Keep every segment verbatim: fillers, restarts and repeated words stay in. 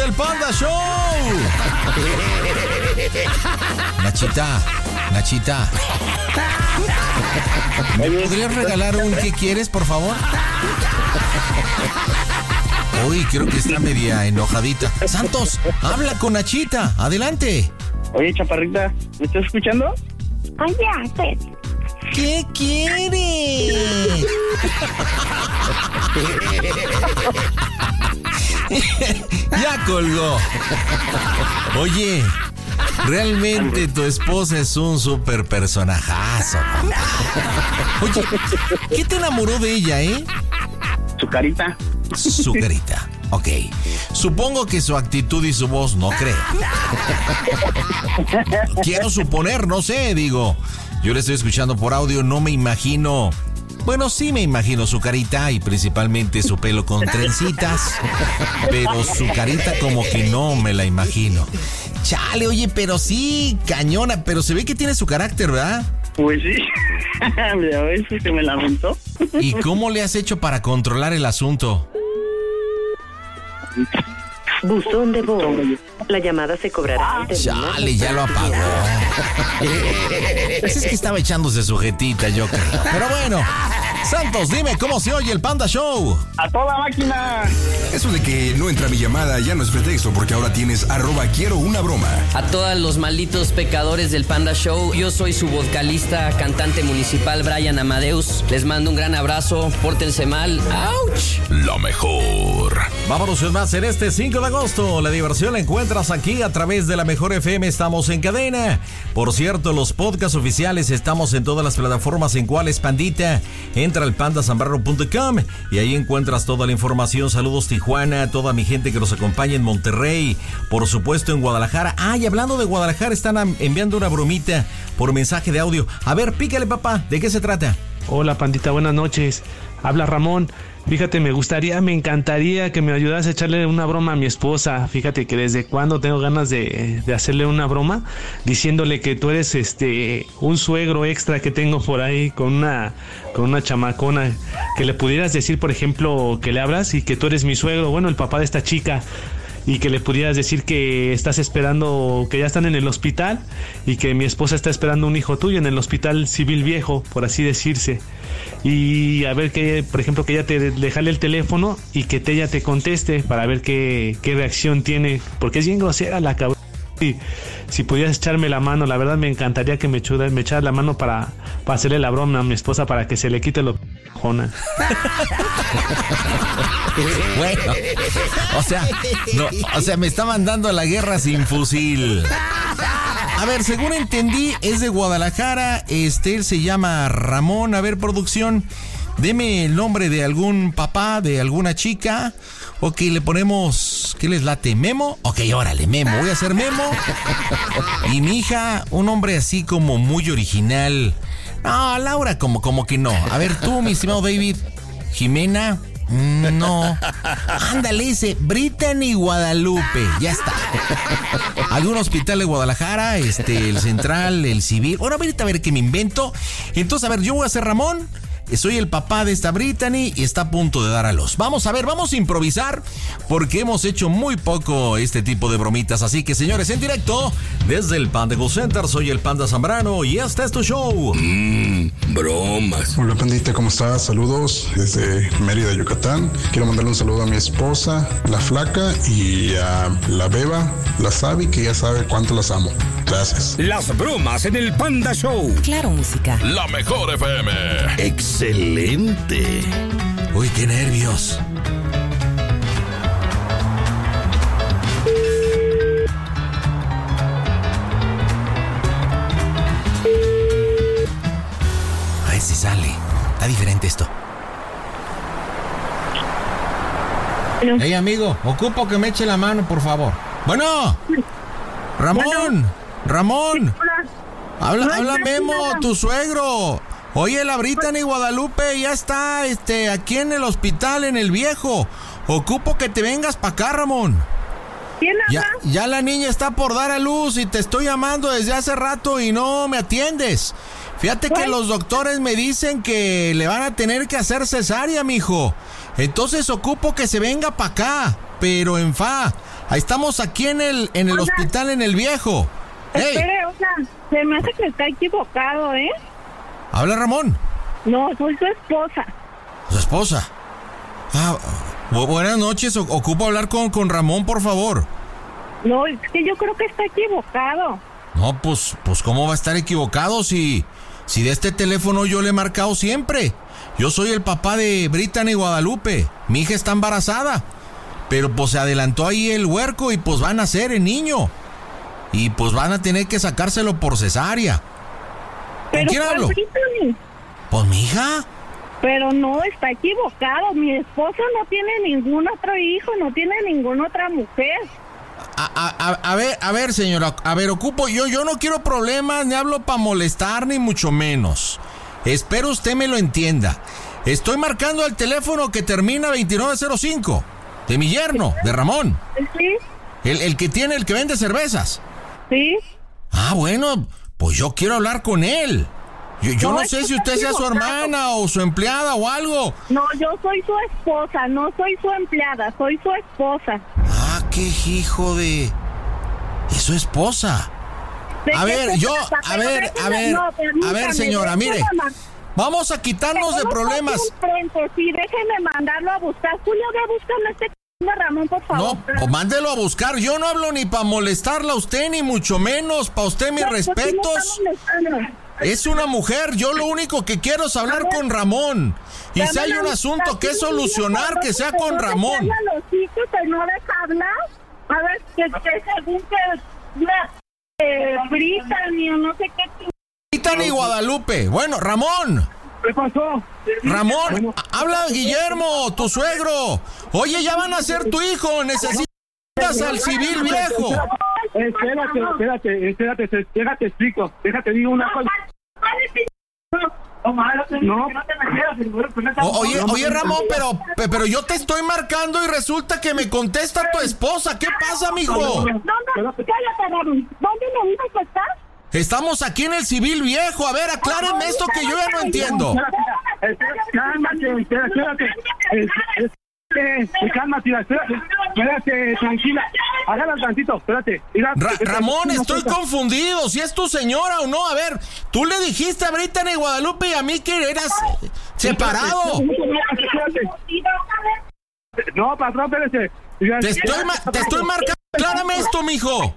el Panda Show. Nachita, Nachita. ¿Me podrías regalar un qué quieres, por favor? Uy, creo que está media enojadita. Santos, habla con Nachita. Adelante. Oye, chaparrita, ¿me estás escuchando? Oye, pues. ¿Qué quieres? Ya colgó. Oye, realmente tu esposa es un súper personajazo. Oye, ¿qué te enamoró de ella, eh? Su carita. Su carita. Ok. Supongo que su actitud y su voz, no creo. Quiero suponer, no sé, digo. Yo le estoy escuchando por audio, no me imagino. Bueno, sí me imagino su carita y principalmente su pelo con trencitas. Pero su carita como que no me la imagino. Chale, oye, pero sí, cañona, pero se ve que tiene su carácter, ¿verdad? Pues sí. A ver si se me lamentó. ¿Y cómo le has hecho para controlar el asunto? Buzón de voz. La llamada se cobrará. Chale, ya lo apagó. Pues es que estaba echándose sujetita, yo creo. Pero bueno, Santos, dime cómo se oye el Panda Show. ¡A toda máquina! Eso de que no entra mi llamada ya no es pretexto, porque ahora tienes arroba quiero una broma. A todos los malditos pecadores del Panda Show, yo soy su vocalista, cantante municipal Brian Amadeus. Les mando un gran abrazo, pórtense mal. ¡Auch! Lo mejor. Vámonos con más en este cinco de agosto. La diversión la encuentras aquí a través de la Mejor F M. Estamos en cadena. Por cierto, los podcasts oficiales estamos en todas las plataformas. ¿En cuáles, pandita? Entra al panda zambrano punto com y ahí encuentras toda la información. Saludos Tijuana, toda mi gente que nos acompaña en Monterrey, por supuesto en Guadalajara. Ah, y hablando de Guadalajara, están enviando una bromita por mensaje de audio. A ver, pícale, papá, ¿de qué se trata? Hola, pandita, buenas noches. Habla Ramón. Fíjate, me gustaría, me encantaría que me ayudas a echarle una broma a mi esposa. Fíjate que desde cuando tengo ganas de, de hacerle una broma, diciéndole que tú eres este un suegro extra que tengo por ahí con una con una chamacona, que le pudieras decir, por ejemplo, que le hablas y que tú eres mi suegro, bueno, el papá de esta chica. Y que le pudieras decir que estás esperando, que ya están en el hospital y que mi esposa está esperando un hijo tuyo en el hospital civil viejo, por así decirse. Y a ver que, por ejemplo, que ella te le jale el teléfono y que te, ella te conteste para ver qué, qué reacción tiene, porque es bien grosera la cabrón. Si, si pudieras echarme la mano, la verdad me encantaría que me, chuda, me echaras la mano para, para hacerle la broma a mi esposa para que se le quite lo jona. Bueno, o sea, no, o sea, me está mandando a la guerra sin fusil. A ver, según entendí, es de Guadalajara. Este, él se llama Ramón. A ver, producción, deme el nombre de algún papá, de alguna chica. Ok, le ponemos, ¿qué les late? ¿Memo? Ok, órale, Memo. Voy a hacer Memo. Y mi hija, un nombre así como muy original. No, Laura, como, como que no. A ver, tú, mi estimado David. Jimena. No. Ándale, ese. Brittany Guadalupe. Ya está. Algún hospital de Guadalajara, este, el central, el civil. Bueno, ahorita a ver qué me invento. Entonces, a ver, yo voy a ser Ramón. Soy el papá de esta Brittany y está a punto de dar a luz. Vamos a ver, vamos a improvisar porque hemos hecho muy poco este tipo de bromitas. Así que, señores, en directo desde el Panda Go Center, soy el Panda Zambrano y este es tu show. Mmm, bromas. Hola, pandita, ¿cómo estás? Saludos desde Mérida, Yucatán. Quiero mandarle un saludo a mi esposa, la Flaca, y a la Beba, la Sabi, que ya sabe cuánto las amo. Gracias. Las bromas en el Panda Show. Claro, música. La Mejor F M. Excelente. Uy, qué nervios. A ver si sale. Está diferente esto. No. Hey, amigo, ocupo que me eche la mano, por favor. Bueno. Ramón. Bueno. Ramón. Habla, No, habla no, Memo, no. tu suegro. Oye, la Brittany Guadalupe ya está este, aquí en el hospital, en el viejo. Ocupo que te vengas para acá, Ramón. ¿Quién Ya, habla? ya la niña está por dar a luz y te estoy llamando desde hace rato y no me atiendes. Fíjate que los doctores me dicen que le van a tener que hacer cesárea, mijo. Entonces ocupo que se venga para acá, pero en fa. Ahí estamos aquí en el, en el Oiga. hospital en el Viejo. ¡Ey! Espere, o sea, se me hace que está equivocado, ¿eh? Habla Ramón. No, soy su esposa. Su esposa. Ah, bu- buenas noches. O- ocupo hablar con, con Ramón, por favor. No, es que yo creo que está equivocado. No, pues, pues ¿cómo va a estar equivocado si, si de este teléfono yo le he marcado siempre? Yo soy el papá de Brittany Guadalupe. Mi hija está embarazada. Pero pues se adelantó ahí el huerco y pues va a nacer el niño. Y pues van a tener que sacárselo por cesárea. ¿Con Pero quién ¿cuál hablo? Brittany? Pues mi hija. Pero no, está equivocado. Mi esposa no tiene ningún otro hijo, no tiene ninguna otra mujer. A, a, a, a ver, a ver, señora, a ver, ocupo, yo, yo no quiero problemas, ni hablo para molestar, ni mucho menos. Espero usted me lo entienda. Estoy marcando el teléfono que termina veintinueve cero cinco, de mi yerno, de Ramón. ¿Sí? El, el que tiene, el que vende cervezas. ¿Sí? Ah, bueno, pues yo quiero hablar con él. Yo, yo No, no es sé que si está usted sea su equivocado. hermana o su empleada o algo. No, yo soy su esposa, no soy su empleada, soy su esposa. Ah, qué hijo de... Es su esposa. ¿De A qué ver, se yo, trata? a Pero ver, déjeme- a ver, no, a permítame, ver, señora, déjeme mire. man- Vamos a quitarnos de Tenemos problemas. aquí enfrente, sí, déjeme mandarlo a buscar. Julio, ve a buscarme a este c... de Ramón, por favor. No, o mándelo a buscar. Yo no hablo ni para molestarla a usted, ni mucho menos. Para usted mis No, pues, sí me respetos. está molestando. Es una mujer. Yo lo único que quiero es hablar A ver, con Ramón. Y si hay Dame un la asunto que ubicación, solucionar, niña, que sea pero con no te Ramón. cierra los hijos, que no deja hablar. A ver, que, que según que la eh, Brittany o no sé qué. ching- Brittany Guadalupe. Bueno, Ramón. ¿Qué pasó? Ramón, a- habla Guillermo, tu suegro. Oye, ya van a ser tu hijo. Necesitas al civil viejo. Espérate, espérate, espérate, déjate explico, déjate digo una cosa. No, O- oye, oye, Ramón, pero, pe- pero yo te estoy marcando y resulta que me contesta tu esposa. ¿Qué pasa, mijo? ¿Dónde? Cállate, Ramón. ¿Dónde me dices que estás? Estamos aquí en el civil viejo. A ver, aclárenme esto que yo ya no entiendo. Cálmate, espérate, espérate. Eh, cálmate, espérate, espérate, tranquila. Hágala tantito, espérate. Mira, Ra- espérate, Ramón, una estoy cosa. confundido. Si es tu señora o no. A ver, tú le dijiste a Brittany Guadalupe y a mí que eras eh, separado. Espérate. No, patrón, espérate. Te estoy, ma- te estoy marcando. Aclárame esto, mijo.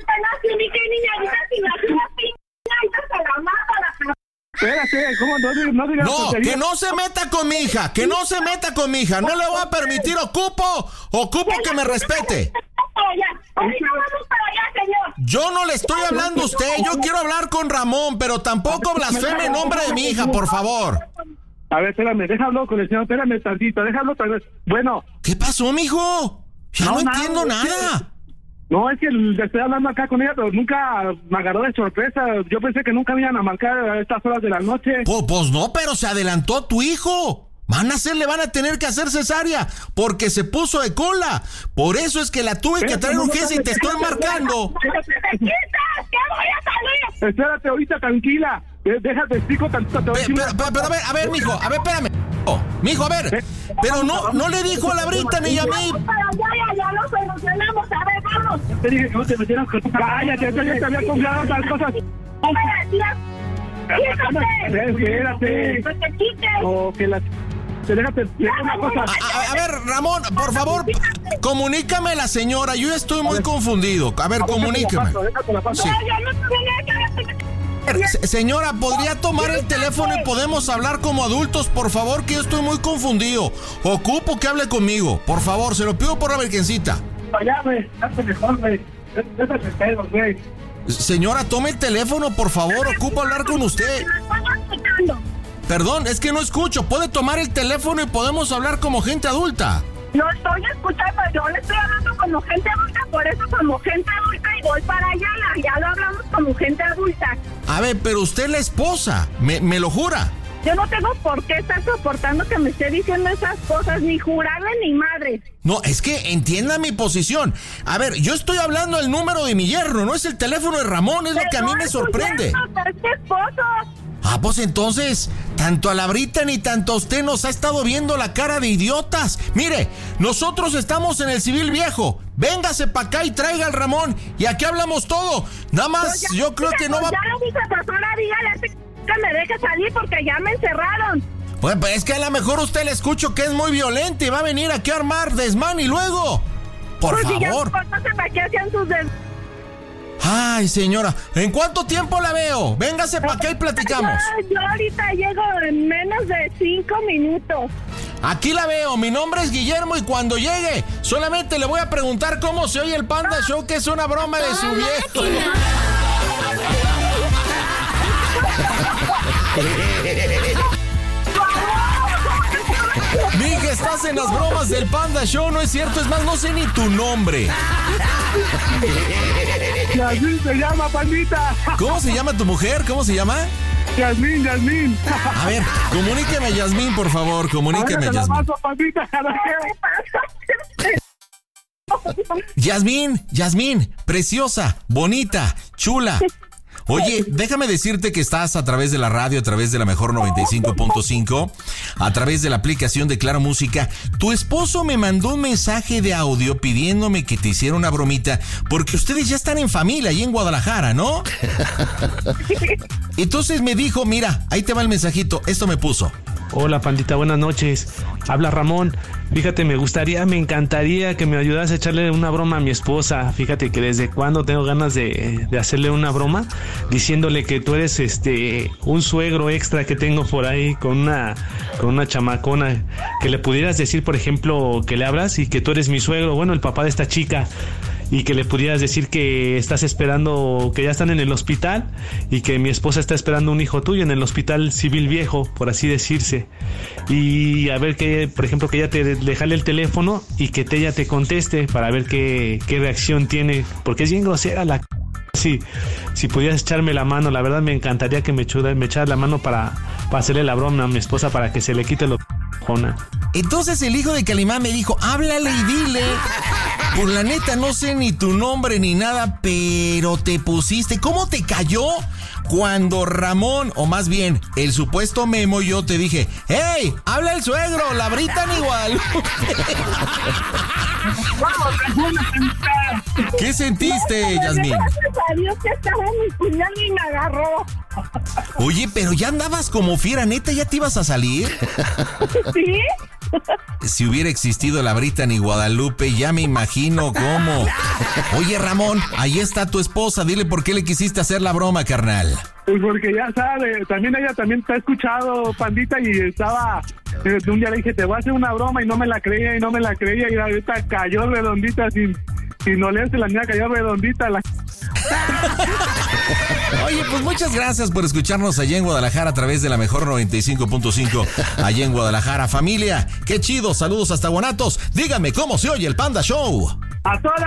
Espérate, ¿cómo no, digas- no digas No, tonterías? que no se meta con mi hija. Que no se meta con mi hija. No le voy a permitir. Ocupo, ocupo que me respete. Yo no le estoy hablando a usted. Yo quiero hablar con Ramón, pero tampoco blasfeme en nombre de mi hija, por favor. A ver, espérame, déjalo con el señor, espérame tantito, déjalo tal vez. Bueno, ¿Qué pasó, mijo? Ya no, No, nada, entiendo es que- nada. no, es que le estoy hablando acá con ella, pero nunca me agarró de sorpresa. Yo pensé que nunca me iban a marcar a estas horas de la noche. Pues, pues no, pero se adelantó tu hijo. Van a hacer, le van a tener que hacer cesárea porque se puso de cola. Por eso es que la tuve que traer urgencia y te estoy marcando. Espérate, ahorita, tranquila. Eh, Déjate, explico tantito. Te voy a Pe- decir Pero, una pero, pero, a ver, a ver, mijo, a ver, espérame. Oh, mijo, a ver. Pero no, no le dijo a la Brittany y a mí. Ya lo solucionamos, a ver, vamos. Te dije que no te metieras con tu... Cállate, yo te había confiado otras cosas. Espérate. O que la... Te déjate, te digo una cosa. A, a- a ver, Ramón, por favor, comunícame a la señora. Yo estoy muy confundido. A ver, comuníqueme. Déjate la paso. Sí. Se- Señora, ¿podría tomar el teléfono y podemos hablar como adultos? Por favor, que yo estoy muy confundido. Ocupo que hable conmigo. Por favor, se lo pido por la virgencita. Allá, güey, hazte mejor, güey. Déjate pedos, güey. Señora, tome el teléfono, por favor. Ocupo hablar con usted. Perdón, es que no escucho. ¿Puede tomar el teléfono y podemos hablar como gente adulta? No estoy escuchando, yo le estoy hablando como gente adulta, por eso como gente adulta y voy para allá, ya lo hablamos como gente adulta. A ver, pero usted es la esposa. ¿Me, me lo jura? Yo no tengo por qué estar soportando que me esté diciendo esas cosas, ni jurarle ni madre. No, es que entienda mi posición. A ver, yo estoy hablando el número de mi yerno, no es el teléfono de Ramón, es lo que a mí me sorprende. Es tu esposo. Ah, pues entonces, tanto a la Brita ni tanto a usted nos ha estado viendo la cara de idiotas. Mire, nosotros estamos en el Civil Viejo. Véngase para acá y traiga al Ramón. Y aquí hablamos todo. Nada más, Pues ya, yo creo que no va... Ya lo dice, persona, dígale a este que me deje salir porque ya me encerraron. Pues, pues es que a lo mejor usted le escucho que es muy violento y va a venir aquí a armar desmán y luego... Por pues favor. Si ya no sé para qué hacían sus des... Ay, señora, ¿en cuánto tiempo la veo? Véngase para acá y platicamos. Yo, yo ahorita llego en menos de cinco minutos. Aquí la veo, mi nombre es Guillermo y cuando llegue solamente le voy a preguntar cómo se oye el Panda Show, que es una broma de su viejo. Mija, estás en las bromas del Panda Show, no es cierto, es más, no sé ni tu nombre. Yasmín se llama, pandita. ¿Cómo se llama tu mujer? ¿Cómo se llama? Yasmín, Yasmín. A ver, comuníqueme a Yasmín, por favor, comuníqueme a Yasmín. Yasmín, Yasmín, preciosa, bonita, chula. Oye, déjame decirte que estás a través de la radio, a través de la Mejor noventa y cinco punto cinco, a través de la aplicación de Claro Música. Tu esposo me mandó un mensaje de audio pidiéndome que te hiciera una bromita, porque ustedes ya están en familia ahí en Guadalajara, ¿no? Entonces me dijo, mira, ahí te va el mensajito, esto me puso. Hola, pandita, buenas noches. Habla Ramón. Fíjate, me gustaría, me encantaría que me ayudas a echarle una broma a mi esposa. Fíjate que desde cuando tengo ganas de, de hacerle una broma, diciéndole que tú eres este un suegro extra que tengo por ahí con una con una chamacona, que le pudieras decir, por ejemplo, que le hablas y que tú eres mi suegro, bueno, el papá de esta chica. Y que le pudieras decir que estás esperando, que ya están en el hospital y que mi esposa está esperando un hijo tuyo en el hospital Civil Viejo, por así decirse. Y a ver que, por ejemplo, que ella te le jale el teléfono y que te, ella te conteste para ver qué, qué reacción tiene, porque es bien grosera la... Sí, si pudieras echarme la mano, la verdad me encantaría que me, chuda, me echaras la mano para, para hacerle la broma a mi esposa para que se le quite lo... Entonces el hijo de Calimán me dijo, háblale y dile. Por la neta no sé ni tu nombre ni nada, pero te pusiste. ¿Cómo te cayó cuando Ramón, o más bien el supuesto Memo, yo te dije, hey, habla el suegro, la Brita ni Guadalupe? ¿Qué sentiste, Yasmín? Gracias a Dios que estaba mi cuñado y me agarró. Oye, pero ya andabas como fiera, neta, ¿ya te ibas a salir? ¿Sí? Si hubiera existido la Brita ni Guadalupe, ya me imagino cómo. Oye, Ramón, ahí está tu esposa, dile por qué le quisiste hacer la broma, carnal. Pues porque ya sabe, también ella también te ha escuchado, pandita, y estaba, eh, un día le dije, te voy a hacer una broma, y no me la creía, y no me la creía, y ahorita cayó redondita, sin, sin olerse, la niña cayó redondita, la... Oye, pues muchas gracias por escucharnos allá en Guadalajara a través de la Mejor noventa y cinco punto cinco, allá en Guadalajara. Familia, qué chido, saludos hasta Guanatos. Dígame cómo se oye el Panda Show. A toda